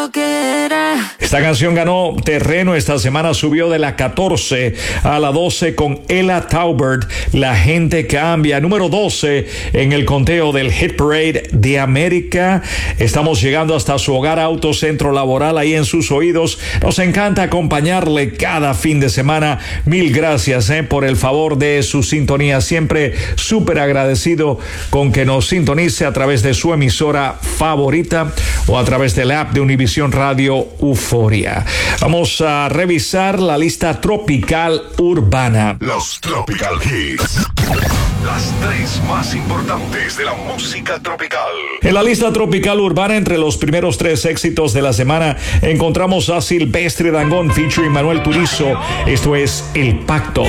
Esta canción ganó terreno esta semana, subió de la 14 a la 12 con Ella Taubert, La gente cambia. Número 12 en el conteo del Hit Parade de América. Estamos llegando hasta su hogar, Autocentro Laboral, ahí en sus oídos. Nos encanta acompañarle cada fin de semana. Mil gracias por el favor de su sintonía. Siempre súper agradecido con que nos sintonice a través de su emisora favorita o a través del app de Univisión Radio Euforia. Vamos a revisar la lista tropical urbana. Los Tropical Hits. Las 3 más importantes de la música tropical. En la lista tropical urbana, entre los primeros 3 éxitos de la semana, encontramos a Silvestre Dangond featuring Manuel Turizo. Esto es El Pacto.